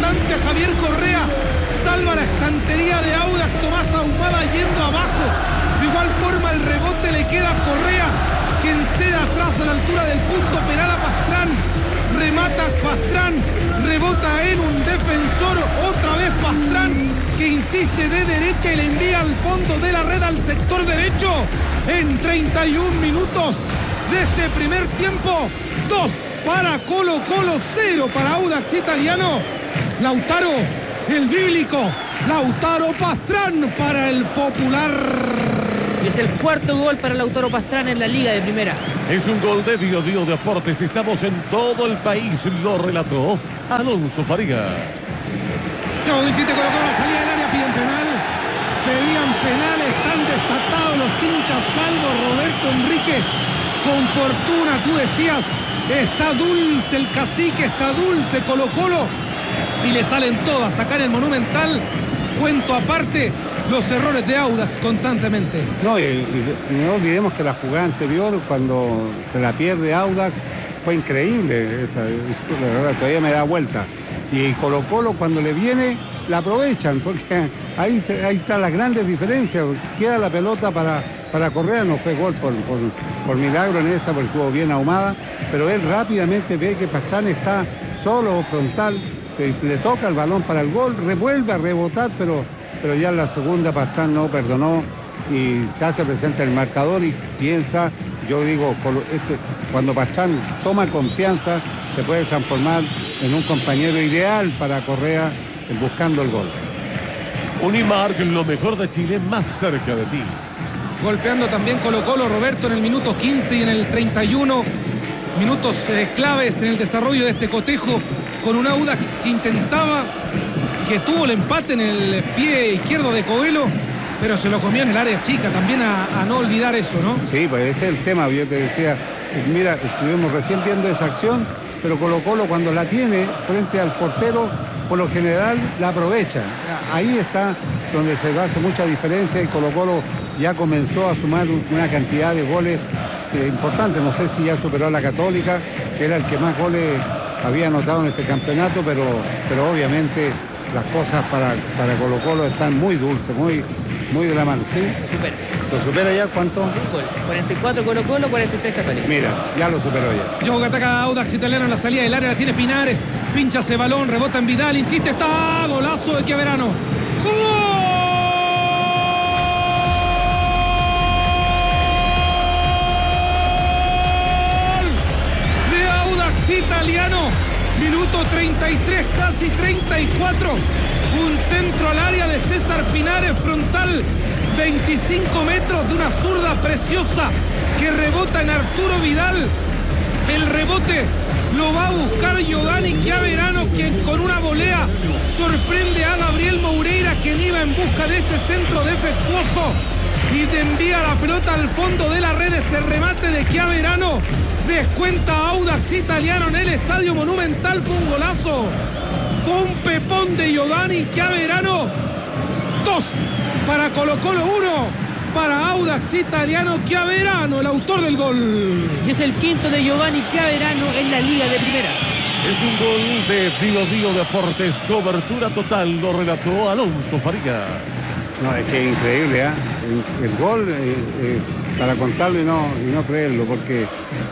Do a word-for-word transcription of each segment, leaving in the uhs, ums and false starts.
distancia Javier Correa. Salva la estantería de Audax Tomás Ahumada yendo abajo. De igual forma el rebote le queda a Correa, quien cede atrás a la altura del punto penal a Pastrán. Remata Pastrán, rebota en un defensor, otra vez Pastrán, que insiste de derecha y le envía al fondo de la red al sector derecho. En treinta y un minutos de este primer tiempo, dos para Colo Colo, cero para Audax Italiano. Lautaro, el bíblico, Lautaro Pastrán para el Popular. Y es el cuarto gol para Lautaro Pastrán en la Liga de Primera. Es un gol de Bio Bio Deportes. Estamos en todo el país. Lo relató Alonso Fariga. No, insiste Colo Colo, la salida del área, piden penal. Pedían penal, están desatados los hinchas, salvo Roberto Enrique. Con fortuna, tú decías, está dulce el cacique, está dulce Colo Colo. Y le salen todas acá en el Monumental. Cuento aparte los errores de Audax constantemente. No, y, y, y no olvidemos que la jugada anterior, cuando se la pierde Audax, fue increíble. Esa, la verdad, todavía me da vuelta. Y Colo Colo, cuando le viene, la aprovechan, porque ahí, se, ahí están las grandes diferencias. Queda la pelota para, para Correa, no fue gol por, por, por milagro en esa, porque estuvo bien ahumada, pero él rápidamente ve que Pastrán está solo, frontal, le toca el balón para el gol, revuelve a rebotar, pero, pero ya en la segunda Pastrán no perdonó y se hace presente el marcador y piensa, yo digo, este, cuando Pastrán toma confianza, se puede transformar en un compañero ideal para Correa buscando el gol. Unimark, lo mejor de Chile, más cerca de ti. Golpeando también Colo Colo, Roberto, en el minuto quince y en el treinta y uno. Minutos eh, claves en el desarrollo de este cotejo, con un Audax que intentaba, que tuvo el empate en el pie izquierdo de Coelho, pero se lo comió en el área chica, también a, a no olvidar eso, ¿no? Sí, pues ese es el tema, yo te decía, mira, estuvimos recién viendo esa acción, pero Colo Colo cuando la tiene frente al portero, por lo general la aprovecha. Ahí está donde se hace mucha diferencia y Colo Colo ya comenzó a sumar una cantidad de goles eh, importantes. No sé si ya superó a la Católica, que era el que más goles había anotado en este campeonato, pero, pero obviamente las cosas para, para Colo Colo están muy dulces, muy, muy de la mano. ¿Sí? Lo supera. ¿Lo supera ya cuánto? Un gol. cuarenta y cuatro Colo Colo, cuarenta y tres Católica. Mira, ya lo superó ya. Yo que ataca Audax Italiano en la salida del área, la tiene Pinares, pincha ese balón, rebota en Vidal, insiste, está golazo de Chiaverano. ¡Gol! De Audax Italiano, minuto treinta y tres, casi treinta y cuatro. Un centro al área de César Pinares, frontal, veinticinco metros de una zurda preciosa que rebota en Arturo Vidal. El rebote lo va a buscar Giovanni Chiaverano, quien con una volea sorprende a Gabriel Moureira, quien iba en busca de ese centro defectuoso y te envía la pelota al fondo de la red. Ese remate de Chiaverano descuenta a Audax Italiano en el Estadio Monumental. Fue un golazo, fue un pepón de Giovanni Chiaverano. Dos para Colo Colo, uno para Audax Italiano. Chiaverano, el autor del gol. Y es el quinto de Giovanni Chiaverano en la Liga de Primera. Es un gol de Bio Bio Deportes, cobertura total, lo relató Alonso Fariga. No, es que es increíble, ¿eh? el, el gol, eh, eh, para contarlo y no, y no creerlo, porque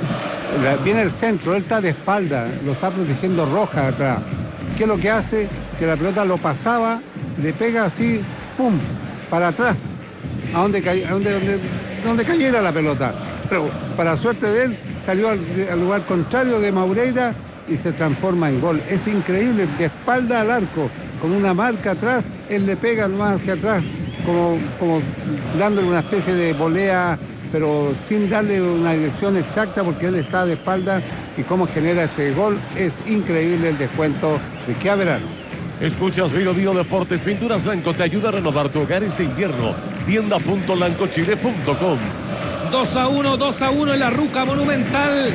la, viene el centro, él está de espalda, lo está protegiendo Roja atrás. ¿Qué es lo que hace? Que la pelota lo pasaba, le pega así, ¡pum!, para atrás, a donde, a donde, donde, donde cayera la pelota. Pero para suerte de él, salió al, al lugar contrario de Moureira y se transforma en gol. Es increíble, de espalda al arco, con una marca atrás, él le pega más hacia atrás, como, como dándole una especie de volea, pero sin darle una dirección exacta, porque él está de espalda, y cómo genera este gol. Es increíble el descuento de Chiaverano. Escuchas Bio Bio Deportes, Pinturas Blanco te ayuda a renovar tu hogar este invierno. tienda punto lancochile punto com. dos a uno, dos a uno en la Ruca Monumental.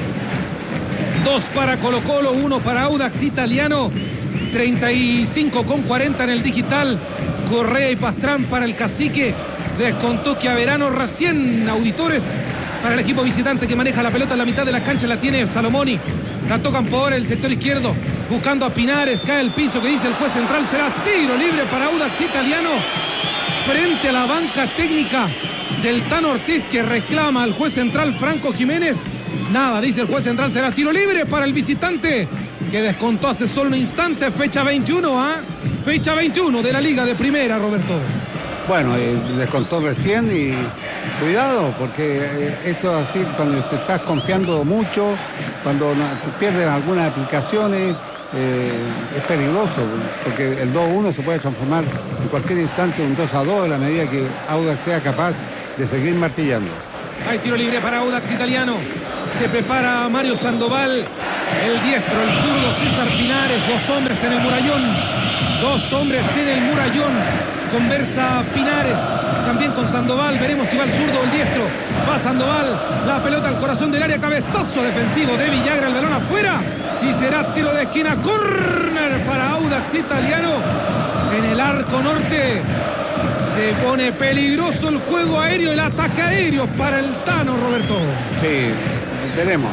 dos para Colo Colo, uno para Audax Italiano. treinta y cinco con cuarenta en el digital. Correa y Pastrán para el cacique. Descontó Chiaverano recién, auditores, para el equipo visitante que maneja la pelota en la mitad de la cancha. La tiene Salomoni. La tocan por el sector izquierdo. buscando a Pinares, cae el piso, que dice el juez central, será tiro libre para Audax Italiano, frente a la banca técnica del Tano Ortiz, que reclama al juez central Franco Jiménez. Nada, dice el juez central, será tiro libre para el visitante, que descontó hace solo un instante. Fecha veintiuno, ¿ah? ¿eh? Fecha veintiuno de la Liga de Primera, Roberto. Bueno, eh, descontó recién y cuidado, porque eh, esto es así, cuando te estás confiando mucho, cuando no, pierdes algunas aplicaciones, eh, es peligroso, porque el dos a uno se puede transformar en cualquier instante un dos a dos, a la medida que Audax sea capaz de seguir martillando. Hay tiro libre para Audax Italiano. Se prepara Mario Sandoval, el diestro, el zurdo César Pinares, dos hombres en el murallón, dos hombres en el murallón. Conversa Pinares, también con Sandoval, veremos si va el zurdo o el diestro. Va Sandoval, la pelota al corazón del área, cabezazo defensivo de Villagra, el balón afuera y será tiro de esquina, córner para Audax Italiano en el arco norte. Se pone peligroso el juego aéreo, el ataque aéreo para el Tano, Roberto. Sí, veremos.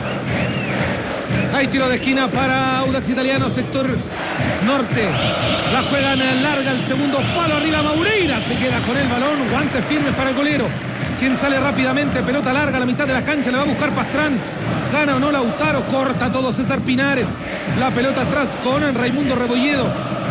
Hay tiro de esquina para Audax Italiano, sector norte. La juegan larga, el segundo palo arriba, Maureira se queda con el balón, guantes firmes para el golero, quien sale rápidamente, pelota larga a la mitad de la cancha, le va a buscar Pastrán. Gana o no Lautaro, corta todo César Pinares. La pelota atrás con Raimundo Rebolledo.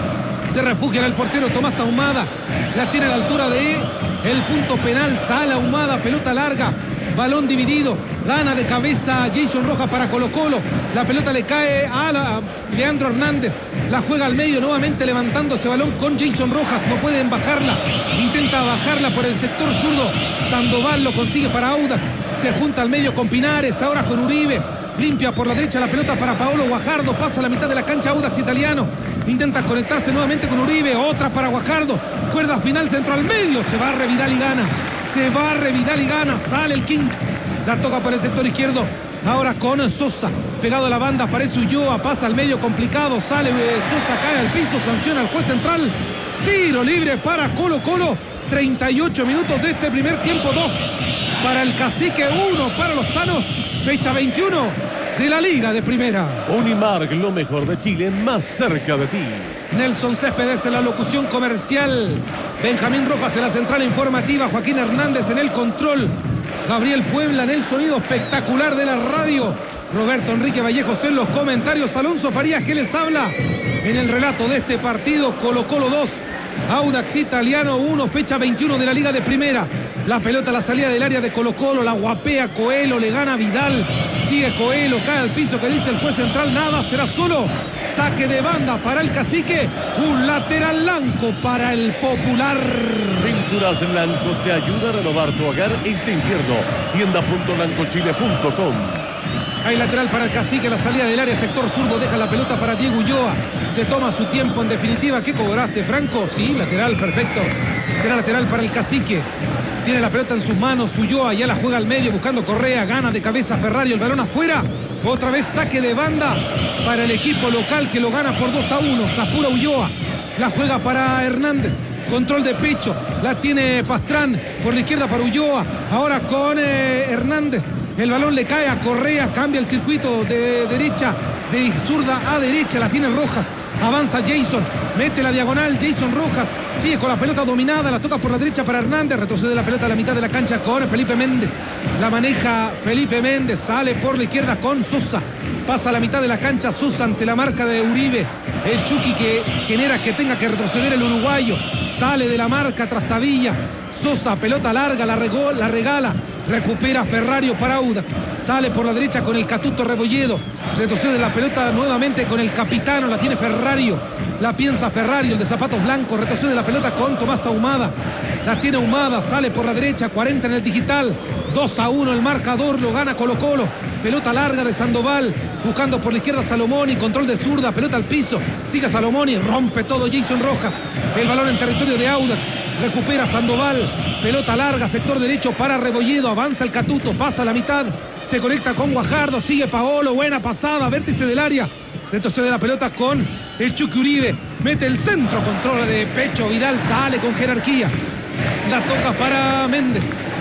Se refugia en el portero Tomás Ahumada. La tiene a la altura de el punto penal. Sale Ahumada, pelota larga. Balón dividido. Gana de cabeza Jason Rojas para Colo Colo. La pelota le cae a, la, a Leandro Hernández. La juega al medio nuevamente levantándose balón con Jason Rojas. No pueden bajarla. Intenta bajarla por el sector zurdo. Sandoval lo consigue para Audax. Se junta al medio con Pinares. Ahora con Uribe. Limpia por la derecha la pelota para Paolo Guajardo. Pasa a la mitad de la cancha Audax Italiano. Intenta conectarse nuevamente con Uribe. Otra para Guajardo. Cuerda final, centro al medio. Se barre Vidal y gana. Se barre Vidal y gana. Sale el King. La toca por el sector izquierdo. Ahora con Sosa. Pegado a la banda. Aparece Ulloa. Pasa al medio complicado. Sale eh, Sosa. Cae al piso. Sanciona al juez central. Tiro libre para Colo Colo. treinta y ocho minutos de este primer tiempo. dos para el Cacique. uno para los Tanos. Fecha veintiuno de la Liga de Primera. Unimark, lo mejor de Chile, más cerca de ti. Nelson Céspedes en la locución comercial. Benjamín Rojas en la central informativa. Joaquín Hernández en el control. Gabriel Puebla en el sonido espectacular de la radio. Roberto Enrique Vallejos en los comentarios. Alonso Farías que les habla en el relato de este partido. Colo Colo dos, Audax Italiano uno, fecha veintiuno de la Liga de Primera. La pelota a la salida del área de Colo Colo, la guapea Coelho, le gana Vidal, sigue Coelho, cae al piso, que dice el juez central, nada, será solo saque de banda para el Cacique, un lateral blanco para el Popular. Pinturas Blanco te ayuda a renovar tu hogar este invierno. tienda punto blanco chile punto com. Hay lateral para el Cacique, la salida del área, sector zurdo, deja la pelota para Diego Ulloa. Se toma su tiempo, en definitiva. ¿Qué cobraste, Franco? Sí, lateral, perfecto. Será lateral para el Cacique. Tiene la pelota en sus manos, Ulloa ya la juega al medio, buscando Correa, gana de cabeza Ferrario, el balón afuera. Otra vez saque de banda para el equipo local, que lo gana por dos a uno. Sapura Ulloa, la juega para Hernández. Control de pecho, la tiene Pastrán por la izquierda para Ulloa. Ahora con eh, Hernández. El balón le cae a Correa, cambia el circuito de derecha, de zurda a derecha, la tiene Rojas. Avanza Jason, mete la diagonal, Jason Rojas sigue con la pelota dominada, la toca por la derecha para Hernández, retrocede la pelota a la mitad de la cancha con Felipe Méndez. La maneja Felipe Méndez, sale por la izquierda con Sosa. Pasa a la mitad de la cancha Sosa ante la marca de Uribe. El Chucky que genera que tenga que retroceder el uruguayo. Sale de la marca Trastavilla. Sosa, pelota larga, la, regó, la regala. Recupera Ferrario para Audax. Sale por la derecha con el Catuto Rebolledo. Retrocede la pelota nuevamente con el capitano. La tiene Ferrario. La piensa Ferrario, el de zapatos blancos. Retrocede la pelota con Tomás Ahumada. La tiene Ahumada. Sale por la derecha. cuarenta en el digital. dos a uno el marcador. Lo gana Colo Colo. Pelota larga de Sandoval. Buscando por la izquierda Salomoni. Control de zurda. Pelota al piso. Sigue Salomoni. Rompe todo Jason Rojas. El balón en territorio de Audax. Recupera Sandoval. Pelota larga. Sector derecho para Rebolledo. Avanza el Catuto. Pasa a la mitad. Se conecta con Guajardo. Sigue Paolo. Buena pasada. Vértice del área. Retrocede la pelota con el Chucky Uribe. Mete el centro. Controla de pecho. Vidal sale con jerarquía. La toca para Méndez.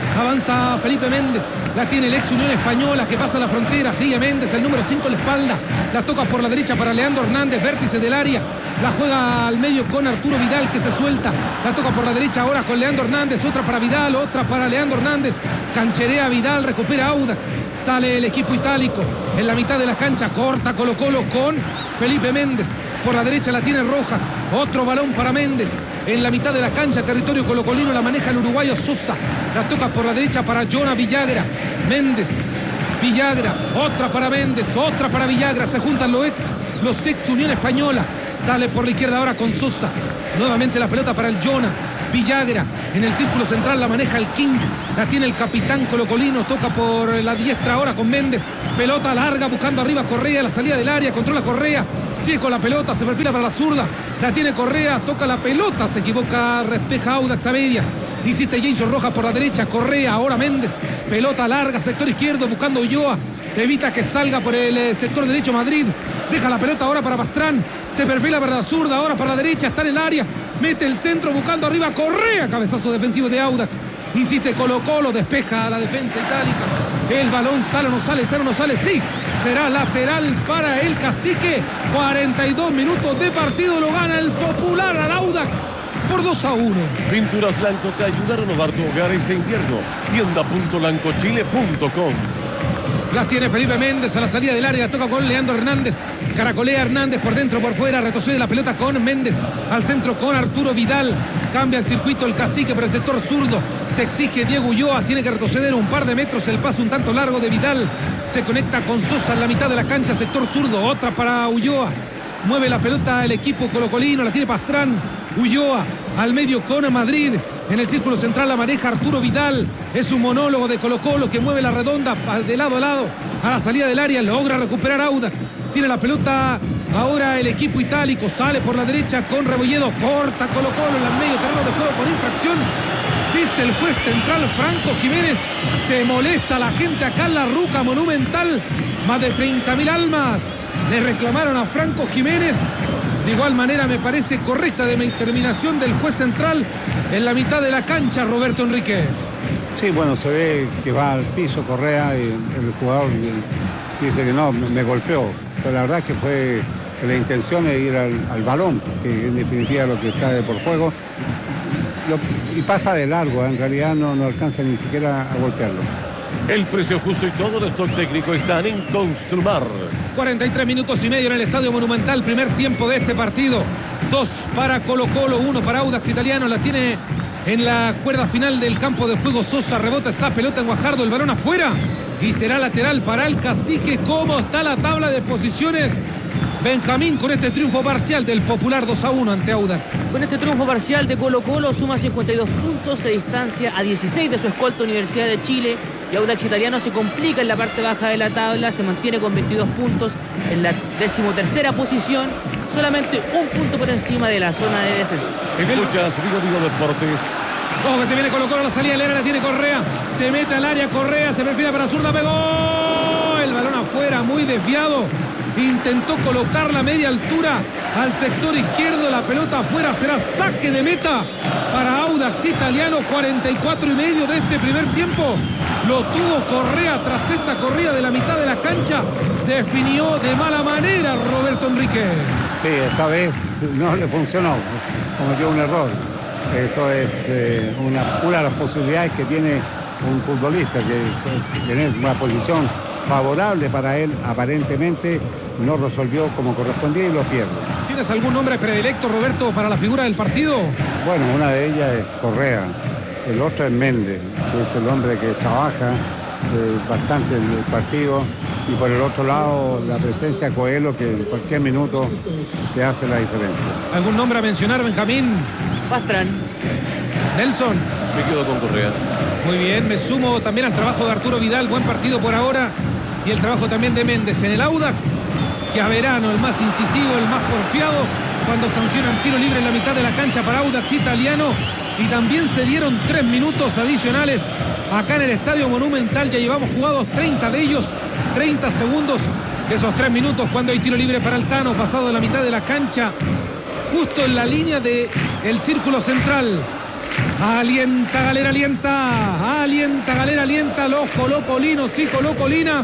Avanza Felipe Méndez. La tiene el ex Unión Española que pasa la frontera. Sigue Méndez, el número cinco en la espalda. La toca por la derecha para Leandro Hernández, vértice del área. La juega al medio con Arturo Vidal que se suelta. La toca por la derecha ahora con Leandro Hernández. Otra para Vidal, otra para Leandro Hernández. Cancherea Vidal, recupera Audax. Sale el equipo itálico en la mitad de la cancha. Corta Colo Colo con Felipe Méndez. Por la derecha la tiene Rojas. Otro balón para Méndez. En la mitad de la cancha, territorio colocolino, la maneja el uruguayo Sosa. La toca por la derecha para Jonah Villagra. Méndez. Villagra. Otra para Méndez. Otra para Villagra. Se juntan los ex, los ex Unión Española. Sale por la izquierda ahora con Sosa. Nuevamente la pelota para el Jonah. Villagra en el círculo central la maneja el King. La tiene el capitán colocolino. Toca por la diestra ahora con Méndez. Pelota larga buscando arriba Correa. La salida del área. Controla Correa. Sigue con la pelota. Se perfila para la zurda. La tiene Correa. Toca la pelota. Se equivoca. Respeja Audax a medias. Insiste Jason Rojas por la derecha. Correa. Ahora Méndez. Pelota larga. Sector izquierdo buscando Ulloa. Evita que salga por el sector derecho Madrid. Deja la pelota ahora para Pastrán. Se perfila para la zurda. Ahora para la derecha. Está en el área. Mete el centro buscando arriba Correa. Cabezazo defensivo de Audax. Insiste Colo Colo. Despeja a la defensa itálica. El balón sale o no sale. Cero no sale. Sí. Será lateral para el Cacique. cuarenta y dos minutos de partido. Lo gana el Popular al Audax por dos a uno. Pinturas Lanco te ayuda a renovar tu hogar este invierno. tienda punto lancochile punto com. La tiene Felipe Méndez a la salida del área. Toca con Leandro Hernández. Caracolea Hernández por dentro, por fuera. Retrocede la pelota con Méndez. Al centro con Arturo Vidal. Cambia el circuito el Cacique por el sector zurdo. Se exige Diego Ulloa. Tiene que retroceder un par de metros. El pase un tanto largo de Vidal. Se conecta con Sosa en la mitad de la cancha. Sector zurdo. Otra para Ulloa. Mueve la pelota el equipo colocolino. La tiene Pastrán. Ulloa al medio con Madrid. En el círculo central la maneja Arturo Vidal. Es un monólogo de Colo Colo que mueve la redonda de lado a lado. A la salida del área logra recuperar Audax. Tiene la pelota ahora el equipo itálico. Sale por la derecha con Rebolledo. Corta Colo Colo en el medio terreno de juego por infracción. Dice el juez central Franco Jiménez. Se molesta la gente acá en la Ruca Monumental. Más de treinta mil almas le reclamaron a Franco Jiménez. De igual manera me parece correcta determinación del juez central en la mitad de la cancha, Roberto Enrique. Sí, bueno, se ve que va al piso Correa y el jugador dice que no, me golpeó. Pero la verdad es que fue la intención de ir al, al balón, que en definitiva es lo que está de por juego. Lo, y pasa de largo, ¿eh? En realidad no, no alcanza ni siquiera a golpearlo. El precio justo y todo el stock técnico están en Construmar. cuarenta y tres minutos y medio en el Estadio Monumental. Primer tiempo de este partido. Dos para Colo Colo, uno para Audax Italiano. La tiene en la cuerda final del campo de juego Sosa. Rebota esa pelota en Guajardo. El balón afuera. Y será lateral para el Cacique. ¿Cómo está la tabla de posiciones? Benjamín, con este triunfo parcial del Popular dos a uno ante Audax. Con este triunfo parcial de Colo Colo suma cincuenta y dos puntos, se distancia a dieciséis de su escolta Universidad de Chile y Audax Italiano se complica en la parte baja de la tabla, se mantiene con veintidós puntos en la decimotercera posición, solamente un punto por encima de la zona de descenso. Escuchas Vigo Vigo Deportes. Ojo que se viene Colo Colo, la salida del área la tiene Correa, se mete al área Correa, se perfila para zurda, pegó, el balón afuera, muy desviado. Intentó colocar la media altura al sector izquierdo, la pelota afuera, será saque de meta para Audax Italiano. Cuarenta y cuatro y medio de este primer tiempo. Lo tuvo Correa tras esa corrida de la mitad de la cancha. Definió de mala manera Roberto Enrique. Sí, esta vez no le funcionó, cometió un error. Eso es eh, una, una de las posibilidades que tiene un futbolista, que, que tiene una posición favorable para él, aparentemente no resolvió como correspondía y lo pierde. ¿Tienes algún nombre predilecto, Roberto, para la figura del partido? Bueno, una de ellas es Correa, el otro es Méndez, que es el hombre que trabaja eh, bastante en el partido, y por el otro lado la presencia de Coelho, que en cualquier minuto te hace la diferencia. ¿Algún nombre a mencionar, Benjamín? Pastrán. Nelson. Me quedo con Correa. Muy bien, me sumo también al trabajo de Arturo Vidal, buen partido por ahora, y el trabajo también de Méndez en el Audax, que a Verano, el más incisivo, el más porfiado, cuando sancionan tiro libre en la mitad de la cancha para Audax Italiano, y también se dieron tres minutos adicionales acá en el Estadio Monumental. Ya llevamos jugados treinta de ellos, treinta segundos de esos tres minutos cuando hay tiro libre para Altano, pasado de la mitad de la cancha, justo en la línea del círculo central. Alienta, Galera, alienta. Alienta, Galera, alienta. Los colocolinos y colocolinas.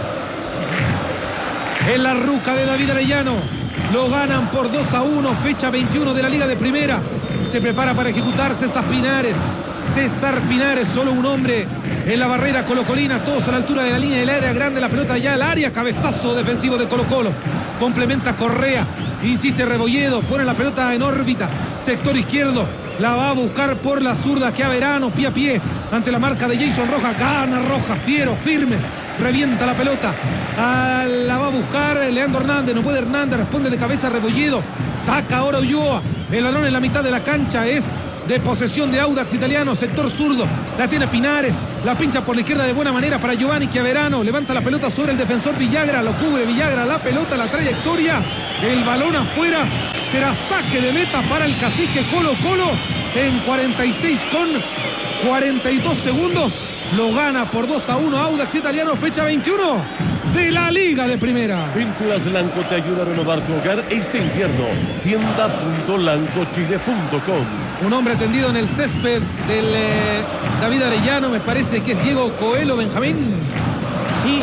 En la ruca de David Arellano. Lo ganan por dos a uno. Fecha veintiuno de la Liga de Primera. Se prepara para ejecutar César Pinares. César Pinares, solo un hombre en la barrera colocolina. Todos a la altura de la línea del área grande. La pelota ya al área. Cabezazo defensivo de Colo-Colo. Complementa Correa. Insiste Rebolledo. Pone la pelota en órbita. Sector izquierdo. La va a buscar por la zurda que a Verano, pie a pie, ante la marca de Jason Rojas. Gana Rojas, fiero, firme. Revienta la pelota. Ah, la va a buscar Leandro Hernández. No puede Hernández. Responde de cabeza Rebolledo. Saca ahora Ulloa. El balón en la mitad de la cancha es de posesión de Audax Italiano. Sector zurdo. La tiene Pinares. La pincha por la izquierda de buena manera para Giovanni Chiaverano. Levanta la pelota sobre el defensor Villagra. Lo cubre Villagra. La pelota, la trayectoria. El balón afuera. Será saque de meta para el cacique Colo-Colo en cuarenta y seis con cuarenta y dos segundos. Lo gana por dos a uno Audax Italiano, fecha veintiuno de la Liga de Primera. Pinturas Lanco te ayuda a renovar tu hogar este invierno. tienda punto lanco chile punto com. Un hombre tendido en el césped del eh, David Arellano, me parece que es Diego Coelho, Benjamín. Sí.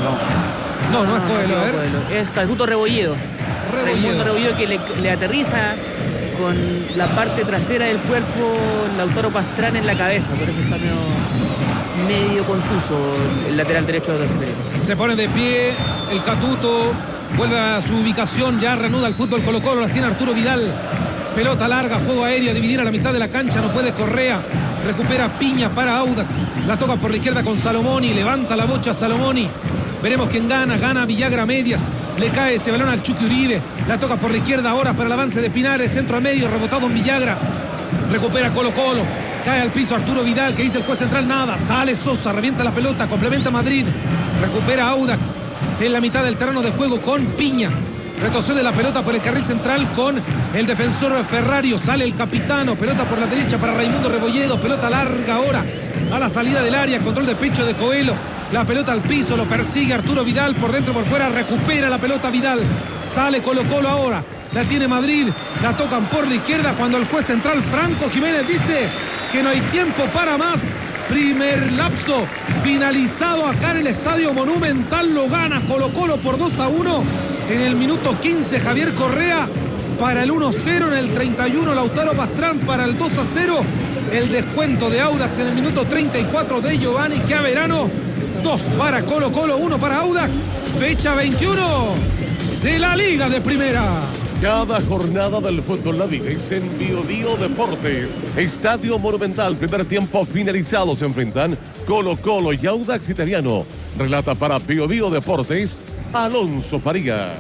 No, no, no es No, Coelho, no, a ver. Coelho. Es Raimundo Rebolledo. Raimundo Rebolledo que le, le aterriza con la parte trasera del cuerpo Lautaro Pastrana en la cabeza. Por eso está medio, medio contuso el lateral derecho de Audax Italiano. Se pone de pie el Catuto. Vuelve a su ubicación. Ya reanuda el fútbol Colo-Colo. Las tiene Arturo Vidal. Pelota larga, juego aéreo, dividir a la mitad de la cancha. No puede Correa. Recupera Piña para Audax. La toca por la izquierda con Salomoni. Levanta la bocha Salomoni. Veremos quién gana. Gana Villagra medias. Le cae ese balón al Chucky Uribe. La toca por la izquierda ahora para el avance de Pinares. Centro al medio, rebotado en Villagra. Recupera Colo-Colo. Cae al piso Arturo Vidal, que dice el juez central nada. Sale Sosa, revienta la pelota, complementa Madrid. Recupera Audax en la mitad del terreno de juego con Piña. Retrocede la pelota por el carril central con el defensor Ferrario. Sale el capitano. Pelota por la derecha para Raimundo Rebolledo. Pelota larga ahora a la salida del área. Control de pecho de Coelho. La pelota al piso. Lo persigue Arturo Vidal. Por dentro, por fuera. Recupera la pelota Vidal. Sale Colo-Colo ahora. La tiene Madrid. La tocan por la izquierda cuando el juez central Franco Jiménez dice que no hay tiempo para más. Primer lapso finalizado acá en el Estadio Monumental. Lo gana Colo-Colo por dos a uno. En el minuto quince Javier Correa para el uno cero. En el treinta y uno Lautaro Pastrán para el dos a cero. El descuento de Audax en el minuto treinta y cuatro de Giovanni Chiaverano. dos para Colo-Colo, uno para Audax. Fecha veintiuno de la Liga de Primera. Cada jornada del fútbol la vives en Bio Bio Deportes. Estadio Monumental, primer tiempo finalizado. Se enfrentan Colo-Colo y Audax Italiano. Relata para Bio Bio Deportes Alonso Faría.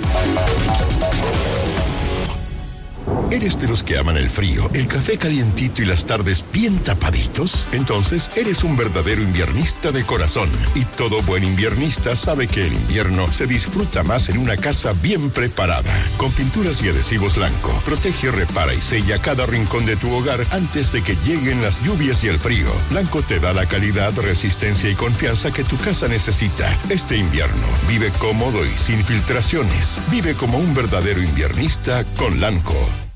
¿Eres de los que aman el frío, el café calientito y las tardes bien tapaditos? Entonces eres un verdadero inviernista de corazón. Y todo buen inviernista sabe que el invierno se disfruta más en una casa bien preparada. Con pinturas y adhesivos Lanco, protege, repara y sella cada rincón de tu hogar antes de que lleguen las lluvias y el frío. Lanco te da la calidad, resistencia y confianza que tu casa necesita. Este invierno, vive cómodo y sin filtraciones. Vive como un verdadero inviernista con Lanco.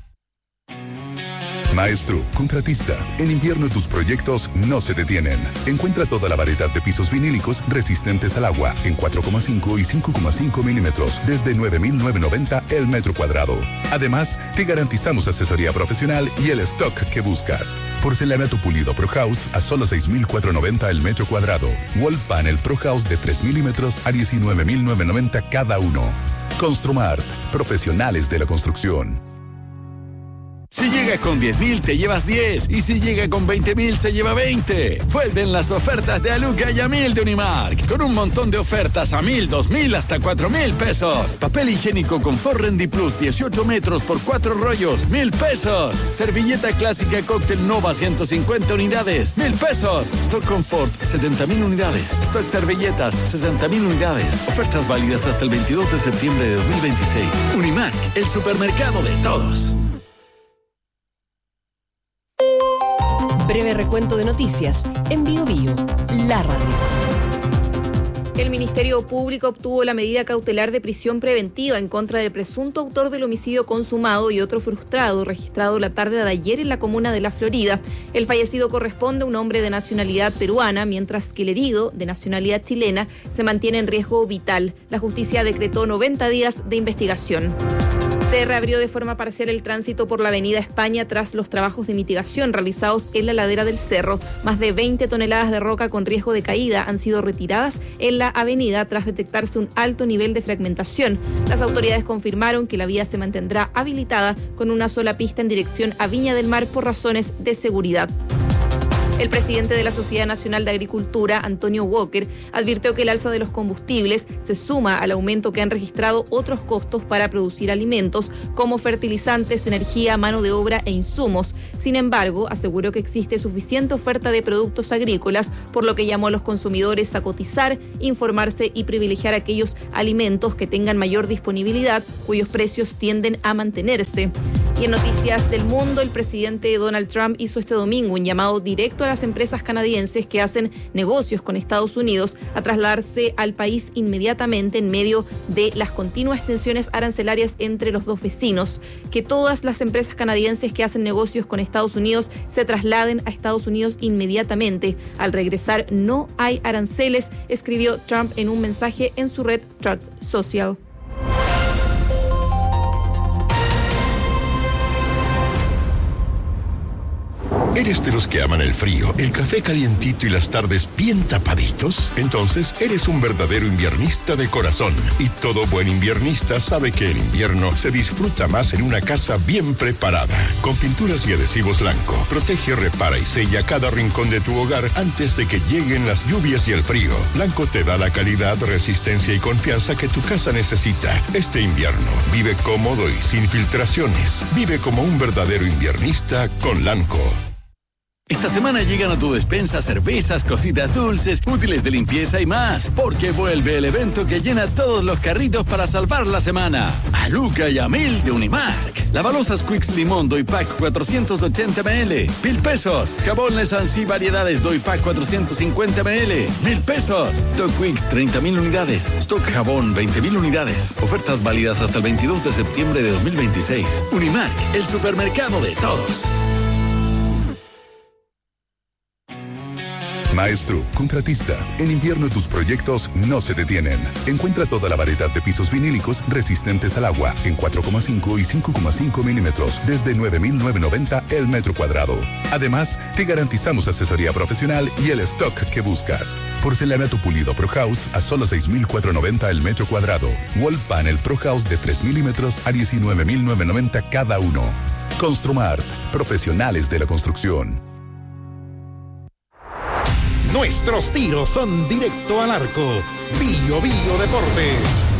Maestro, contratista, en invierno tus proyectos no se detienen. Encuentra toda la variedad de pisos vinílicos resistentes al agua en cuatro coma cinco y cinco coma cinco milímetros desde nueve mil novecientos noventa el metro cuadrado. Además, te garantizamos asesoría profesional y el stock que buscas. Porcelanato pulido Pro House a solo seis mil cuatrocientos noventa el metro cuadrado. Wall Panel Pro House de tres milímetros a diecinueve mil novecientos noventa cada uno. Construmart, profesionales de la construcción. Si llega con diez mil, te llevas diez. Y si llega con veinte mil, se lleva veinte. Vuelven las ofertas de Aluca y a mil de Unimark. Con un montón de ofertas a mil, dos mil, hasta cuatro mil pesos. Papel higiénico Confort Rendi Plus, dieciocho metros por cuatro rollos, mil pesos. Servilleta clásica Cóctel Nova, ciento cincuenta unidades, mil pesos. Stock Confort, setenta mil unidades. Stock Servilletas, sesenta mil unidades. Ofertas válidas hasta el veintidós de septiembre de dos mil veintiséis. Unimark, el supermercado de todos. Breve recuento de noticias en Bio Bio, la radio. El Ministerio Público obtuvo la medida cautelar de prisión preventiva en contra del presunto autor del homicidio consumado y otro frustrado registrado la tarde de ayer en la comuna de La Florida. El fallecido corresponde a un hombre de nacionalidad peruana, mientras que el herido, de nacionalidad chilena, se mantiene en riesgo vital. La justicia decretó noventa días de investigación. Se reabrió de forma parcial el tránsito por la avenida España tras los trabajos de mitigación realizados en la ladera del cerro. Más de veinte toneladas de roca con riesgo de caída han sido retiradas en la avenida tras detectarse un alto nivel de fragmentación. Las autoridades confirmaron que la vía se mantendrá habilitada con una sola pista en dirección a Viña del Mar por razones de seguridad. El presidente de la Sociedad Nacional de Agricultura, Antonio Walker, advirtió que el alza de los combustibles se suma al aumento que han registrado otros costos para producir alimentos, como fertilizantes, energía, mano de obra e insumos. Sin embargo, aseguró que existe suficiente oferta de productos agrícolas, por lo que llamó a los consumidores a cotizar, informarse y privilegiar aquellos alimentos que tengan mayor disponibilidad, cuyos precios tienden a mantenerse. Y en noticias del mundo, el presidente Donald Trump hizo este domingo un llamado directo a las empresas canadienses que hacen negocios con Estados Unidos a trasladarse al país inmediatamente en medio de las continuas tensiones arancelarias entre los dos vecinos. Que todas las empresas canadienses que hacen negocios con Estados Unidos se trasladen a Estados Unidos inmediatamente. Al regresar no hay aranceles, escribió Trump en un mensaje en su red Truth Social. ¿Eres de los que aman el frío, el café calientito y las tardes bien tapaditos? Entonces eres un verdadero inviernista de corazón. Y todo buen inviernista sabe que el invierno se disfruta más en una casa bien preparada. Con pinturas y adhesivos Lanco, protege, repara y sella cada rincón de tu hogar antes de que lleguen las lluvias y el frío. Lanco te da la calidad, resistencia y confianza que tu casa necesita. Este invierno, vive cómodo y sin filtraciones. Vive como un verdadero inviernista con Lanco. Esta semana llegan a tu despensa cervezas, cositas dulces, útiles de limpieza y más, porque vuelve el evento que llena todos los carritos para salvar la semana. Aluca y Amil de Unimark. Lavalosas Quicks Limón Doypack cuatrocientos ochenta mililitros, mil pesos. Jabón Lesansi Variedades Doypack cuatrocientos cincuenta mililitros, mil pesos. Stock Quicks treinta mil unidades. Stock Jabón veinte mil unidades. Ofertas válidas hasta el veintidós de septiembre de dos mil veintiséis. Unimark, el supermercado de todos. Maestro, contratista, en invierno tus proyectos no se detienen. Encuentra toda la variedad de pisos vinílicos resistentes al agua en cuatro coma cinco y cinco coma cinco milímetros desde nueve mil novecientos noventa el metro cuadrado. Además, te garantizamos asesoría profesional y el stock que buscas. Porcelanato pulido Pro House a solo seis mil cuatrocientos noventa el metro cuadrado. Wall Panel Pro House de tres milímetros a diecinueve mil novecientos noventa cada uno. Construmart, profesionales de la construcción. Nuestros tiros son directo al arco. Bio Bio Deportes.